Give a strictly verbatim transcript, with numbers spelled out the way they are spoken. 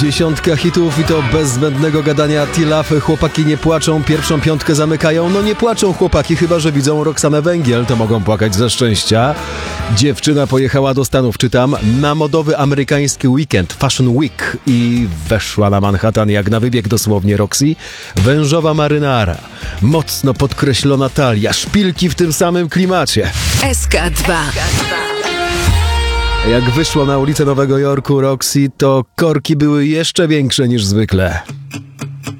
Dziesiątka hitów i to bez zbędnego gadania T-Love. Chłopaki nie płaczą, pierwszą piątkę zamykają. No nie płaczą chłopaki, chyba że widzą Roxanę Węgiel, to mogą płakać ze szczęścia. Dziewczyna pojechała do Stanów, czytam, na modowy amerykański weekend, Fashion Week, i weszła na Manhattan jak na wybieg dosłownie Roxy. Wężowa marynara, mocno podkreślona talia, szpilki w tym samym klimacie. S K dwa. Jak wyszło na ulicę Nowego Jorku Roxy, to korki były jeszcze większe niż zwykle.